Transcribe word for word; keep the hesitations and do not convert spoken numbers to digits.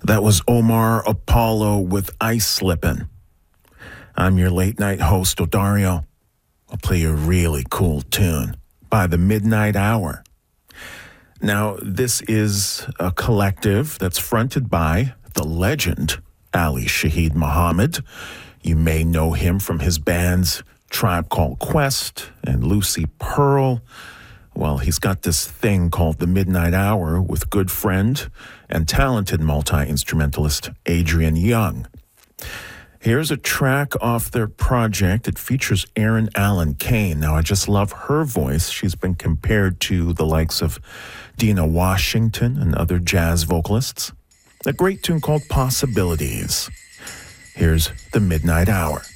That was Omar Apollo with Ice Slippin'. I'm your late night host, Odario. I'll play you a really cool tune by the Midnight Hour. Now, this is a collective that's fronted by the legend Ali Shaheed Muhammad. You may know him from his bands Tribe Called Quest and Lucy Pearl. Well, he's got this thing called the Midnight Hour with good friend and talented multi-instrumentalist Adrian Younge. Here's a track off their project. It features Erin Allen Kane. Now, I just love her voice. She's been compared to the likes of Dina Washington and other jazz vocalists. A great tune called Possibilities. Here's the Midnight Hour.